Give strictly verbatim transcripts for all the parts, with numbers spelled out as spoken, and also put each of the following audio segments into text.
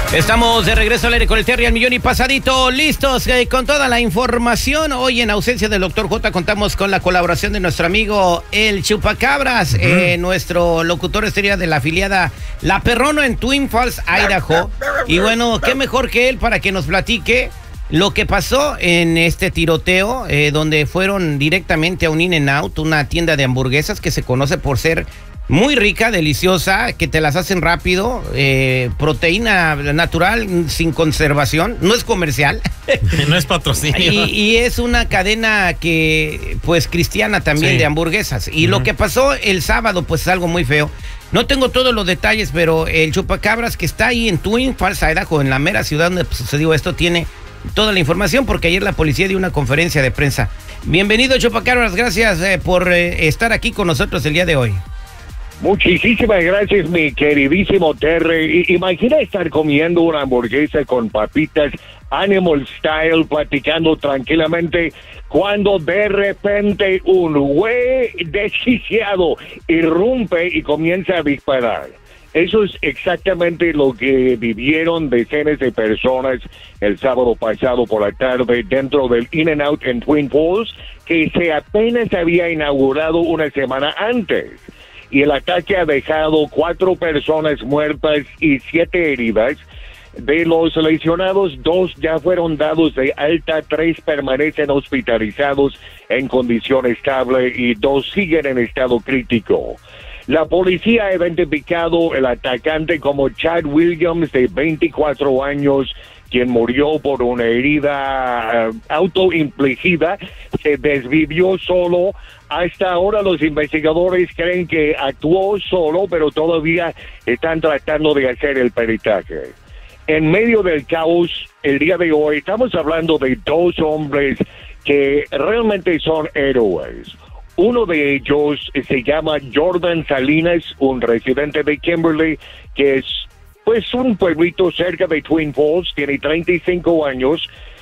Estamos de regreso al aire con el Terry al millón y pasadito, listos eh, con toda la información. Hoy en ausencia del doctor J contamos con la colaboración de nuestro amigo el Chupacabras, uh-huh. eh, nuestro locutor estrella de la afiliada La Perrono en Twin Falls, Idaho. Y bueno, qué mejor que él para que nos platique lo que pasó en este tiroteo, eh, donde fueron directamente a un In-N-Out, una tienda de hamburguesas que se conoce por ser muy rica, deliciosa, que te las hacen rápido, eh, proteína natural, sin conservación, no es comercial. No es patrocinio. Y, y es una cadena que, pues, cristiana también, sí, de hamburguesas. Y uh-huh. lo que pasó el sábado, pues, es algo muy feo. No tengo todos los detalles, pero el Chupacabras, que está ahí en Twin Falls, Idaho, en la mera ciudad donde sucedió esto, tiene toda la información, porque ayer la policía dio una conferencia de prensa. Bienvenido, Chupacabras, gracias eh, por eh, estar aquí con nosotros el día de hoy. Muchísimas gracias, mi queridísimo Terry. Imagina estar comiendo una hamburguesa con papitas Animal Style, platicando tranquilamente, cuando de repente un güey desquiciado irrumpe y comienza a disparar. Eso es exactamente lo que vivieron decenas de personas el sábado pasado por la tarde dentro del In-N-Out en Twin Falls, que se apenas había inaugurado una semana antes. Y el ataque ha dejado cuatro personas muertas y siete heridas. De los lesionados, dos ya fueron dados de alta, tres permanecen hospitalizados en condición estable y dos siguen en estado crítico. La policía ha identificado el atacante como Chad Williams, de veinticuatro años, quien murió por una herida uh, autoinfligida. Se desvivió solo. Hasta ahora los investigadores creen que actuó solo, pero todavía están tratando de hacer el peritaje. En medio del caos, el día de hoy, estamos hablando de dos hombres que realmente son héroes. Uno de ellos se llama Jordan Salinas, un residente de Kimberly, que es pues un pueblito cerca de Twin Falls, tiene treinta y cinco años.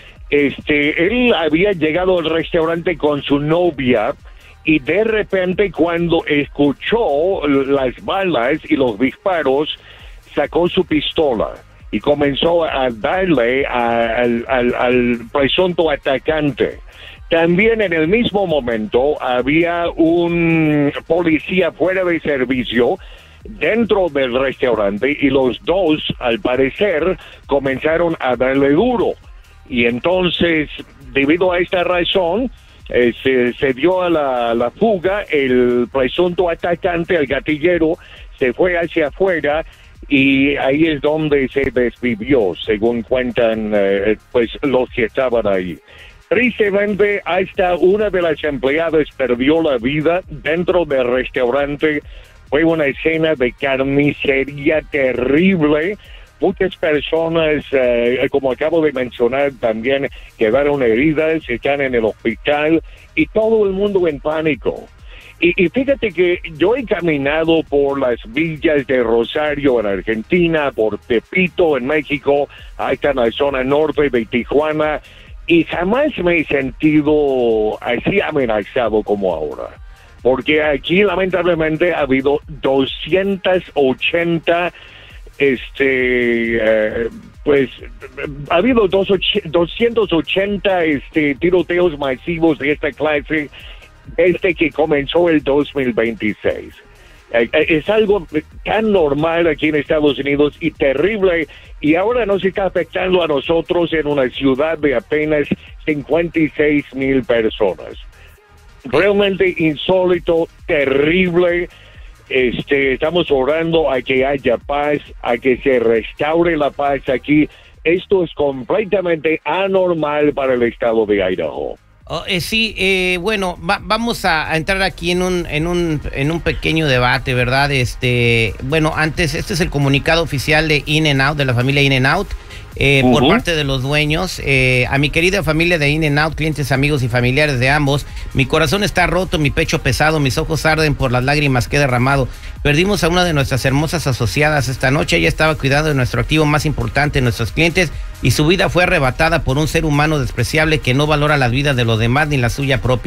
Este, él había llegado al restaurante con su novia, y de repente, cuando escuchó las balas y los disparos, sacó su pistola y comenzó a darle a, al, al, al presunto atacante. También en el mismo momento había un policía fuera de servicio dentro del restaurante y los dos, al parecer, comenzaron a darle duro. Y entonces, debido a esta razón, Eh, se, se dio a la, la fuga. El presunto atacante, el gatillero, se fue hacia afuera y ahí es donde se desvivió, según cuentan eh, pues los que estaban ahí. Tristemente, hasta una de las empleadas perdió la vida dentro del restaurante. Fue una escena de carnicería terrible. Muchas personas, eh, como acabo de mencionar, también quedaron heridas, están en el hospital y todo el mundo en pánico. Y, y fíjate que yo he caminado por las villas de Rosario en Argentina, por Tepito en México, hasta en la zona norte de Tijuana, y jamás me he sentido así amenazado como ahora. Porque aquí lamentablemente ha habido doscientas ochenta este eh, pues ha habido dos och- doscientos ochenta este tiroteos masivos de esta clase desde que comenzó el dos mil veintiséis. Eh, eh, es algo tan normal aquí en Estados Unidos y terrible, y ahora nos está afectando a nosotros en una ciudad de apenas cincuenta y seis mil personas. Realmente insólito, terrible. Este, estamos orando a que haya paz, a que se restaure la paz aquí. Esto es completamente anormal para el estado de Idaho. Oh, eh, sí, eh, bueno, va, vamos a, a entrar aquí en un, en un, en un pequeño debate, ¿verdad? Este, bueno, antes, este es el comunicado oficial de In-N-Out, de la familia In-N-Out. Eh, uh-huh. Por parte de los dueños, eh, a mi querida familia de In-N-Out, clientes, amigos y familiares de ambos, mi corazón está roto, mi pecho pesado, mis ojos arden por las lágrimas que he derramado. Perdimos a una de nuestras hermosas asociadas esta noche. Ella estaba cuidando de nuestro activo más importante, nuestros clientes, y su vida fue arrebatada por un ser humano despreciable que no valora las vidas de los demás ni la suya propia.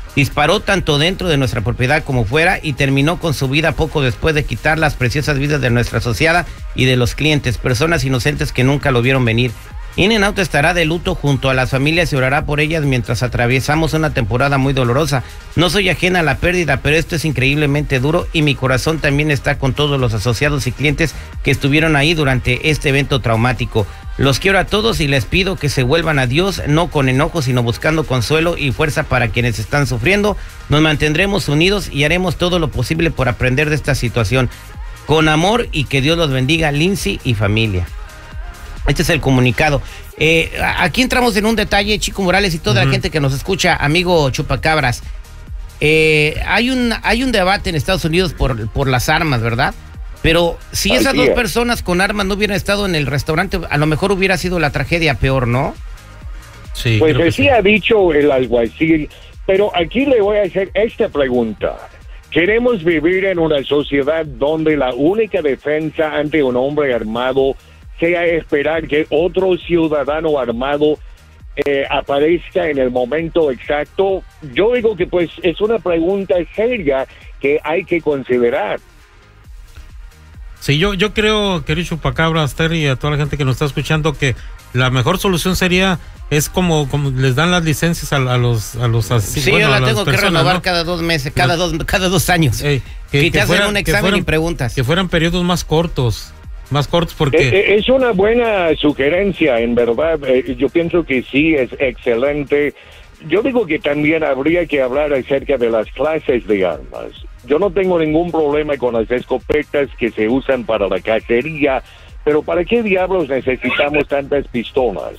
Disparó tanto dentro de nuestra propiedad como fuera y terminó con su vida poco después de quitar las preciosas vidas de nuestra asociada y de los clientes, personas inocentes que nunca lo vieron venir. In-N-Out estará de luto junto a las familias y orará por ellas mientras atravesamos una temporada muy dolorosa. No soy ajena a la pérdida, pero esto es increíblemente duro y mi corazón también está con todos los asociados y clientes que estuvieron ahí durante este evento traumático. Los quiero a todos y les pido que se vuelvan a Dios, no con enojo, sino buscando consuelo y fuerza para quienes están sufriendo. Nos mantendremos unidos y haremos todo lo posible por aprender de esta situación. Con amor y que Dios los bendiga, Lindsay y familia. Este es el comunicado. Eh, aquí entramos en un detalle, Chico Morales y toda uh-huh. la gente que nos escucha, amigo Chupacabras. Eh, hay un hay un debate en Estados Unidos por, por las armas, ¿verdad? Pero si esas dos personas con armas no hubieran estado en el restaurante, a lo mejor hubiera sido la tragedia peor, ¿no? Sí. Pues así sí. ha dicho el alguacil, pero aquí le voy a hacer esta pregunta. ¿Queremos vivir en una sociedad donde la única defensa ante un hombre armado sea esperar que otro ciudadano armado eh, aparezca en el momento exacto? Yo digo que pues es una pregunta seria que hay que considerar. Sí, yo, yo creo, querido Chupacabras, Terry, y a toda la gente que nos está escuchando, que la mejor solución sería, es como, como les dan las licencias a, a los a los así, sí, bueno, yo la tengo que personas, renovar, ¿no? cada dos meses, cada no. dos cada dos años. Ey, que, que te que hacen fueran, un examen fueran, y preguntas. Que fueran periodos más cortos. Más cortos porque... Eh, es una buena sugerencia, en verdad. Eh, yo pienso que sí, es excelente. Yo digo que también habría que hablar acerca de las clases de armas. Yo no tengo ningún problema con las escopetas que se usan para la cacería, pero ¿para qué diablos necesitamos tantas pistolas?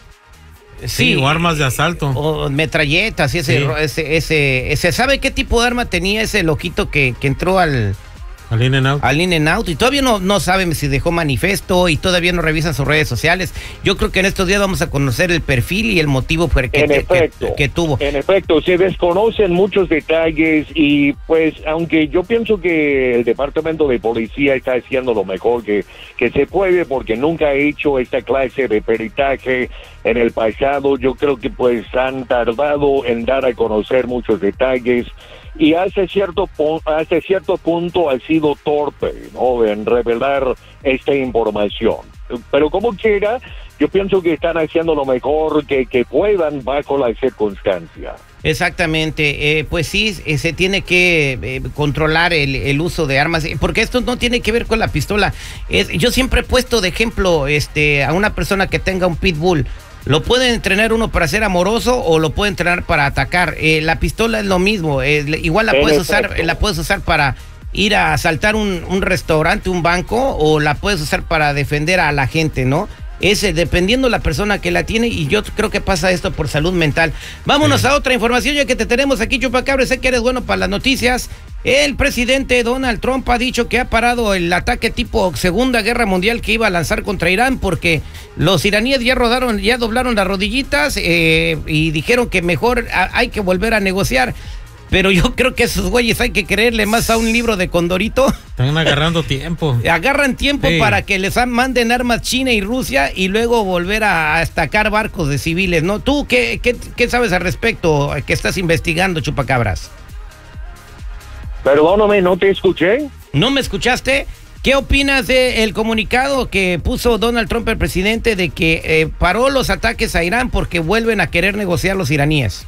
Sí, sí, o armas de asalto. O metralletas, y ese, sí. ese, ese, ese, ¿sabe qué tipo de arma tenía ese loquito que, que entró al... Al In-N-Out. Al In-N-Out, y todavía no, no saben si dejó manifiesto y todavía no revisan sus redes sociales. Yo creo que en estos días vamos a conocer el perfil y el motivo por que, en que, efecto, que, que tuvo. En efecto, se desconocen muchos detalles y pues aunque yo pienso que el departamento de policía está haciendo lo mejor que, que se puede porque nunca ha hecho esta clase de peritaje en el pasado, yo creo que pues han tardado en dar a conocer muchos detalles. Y hace cierto, hace cierto punto ha sido torpe, ¿no?, en revelar esta información. Pero como quiera, yo pienso que están haciendo lo mejor que, que puedan bajo las circunstancias. Exactamente, eh, pues sí, eh, se tiene que eh, controlar el, el uso de armas, porque esto no tiene que ver con la pistola. Es, yo siempre he puesto de ejemplo este, a una persona que tenga un pitbull. Lo puede entrenar uno para ser amoroso o lo puede entrenar para atacar. Eh, la pistola es lo mismo. Eh, igual la puedes usar, la puedes usar para ir a asaltar un, un restaurante, un banco, o la puedes usar para defender a la gente, ¿no? Ese, dependiendo la persona que la tiene, y yo creo que pasa esto por salud mental. Vámonos sí. a otra información, ya que te tenemos aquí, Chupacabra. Sé que eres bueno para las noticias. El presidente Donald Trump ha dicho que ha parado el ataque tipo Segunda Guerra Mundial que iba a lanzar contra Irán, porque los iraníes ya rodaron, ya doblaron las rodillitas eh, y dijeron que mejor a, hay que volver a negociar. Pero yo creo que esos güeyes hay que creerle más a un libro de Condorito. Están agarrando tiempo. Agarran tiempo sí. para que les manden armas China y Rusia y luego volver a, a estacar barcos de civiles, ¿no? ¿Tú qué, qué, qué sabes al respecto que estás investigando, Chupacabras? Perdóname, ¿no te escuché? ¿No me escuchaste? ¿Qué opinas del comunicado que puso Donald Trump, el presidente, de que eh, paró los ataques a Irán porque vuelven a querer negociar los iraníes?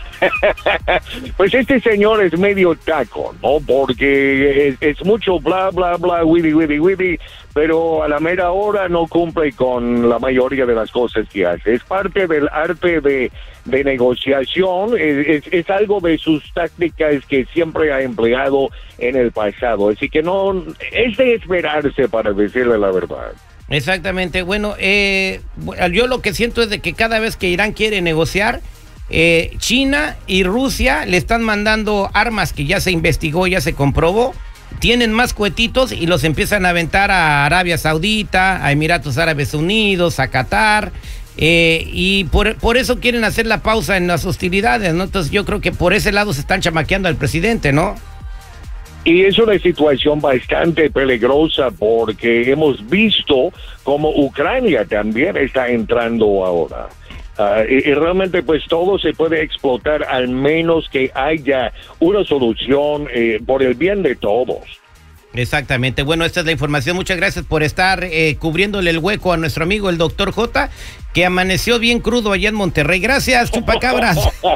Pues este señor es medio taco, ¿no? Porque es, es mucho bla, bla, bla, witty, witty, witty, pero a la mera hora no cumple con la mayoría de las cosas que hace. Es parte del arte de, de negociación, es, es, es algo de sus tácticas que siempre ha empleado en el pasado. Así que no, es de esperarse, para decirle la verdad. Exactamente. Bueno, eh, yo lo que siento es de que cada vez que Irán quiere negociar, Eh, China y Rusia le están mandando armas que ya se investigó, ya se comprobó, tienen más cohetitos y los empiezan a aventar a Arabia Saudita, a Emiratos Árabes Unidos, a Qatar, eh, y por, por eso quieren hacer la pausa en las hostilidades, ¿no? Entonces yo creo que por ese lado se están chamaqueando al presidente, ¿no? Y es una situación bastante peligrosa porque hemos visto como Ucrania también está entrando ahora. Uh, y, y realmente pues todo se puede explotar al menos que haya una solución eh, por el bien de todos. Exactamente. Bueno, esta es la información. Muchas gracias por estar eh, cubriéndole el hueco a nuestro amigo el doctor J, que amaneció bien crudo allá en Monterrey. Gracias, chupacabras.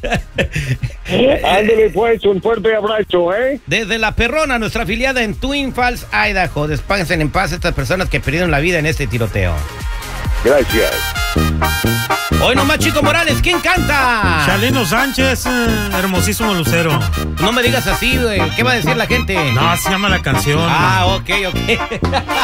Ándale pues, un fuerte abrazo, ¿eh? Desde La Perrona, nuestra afiliada en Twin Falls, Idaho. Descansen en paz estas personas que perdieron la vida en este tiroteo. Gracias. Hoy nomás Chico Morales, ¿quién canta? Chalino Sánchez, eh, hermosísimo lucero. No me digas así, güey. ¿Qué va a decir la gente? No, se llama la canción. Ah, ok, ok.